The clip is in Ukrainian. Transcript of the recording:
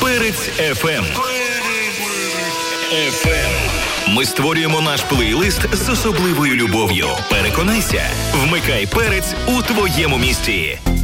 Перець FM. Ми створюємо наш плейлист з особливою любов'ю. Переконайся, вмикай перець у твоєму місті.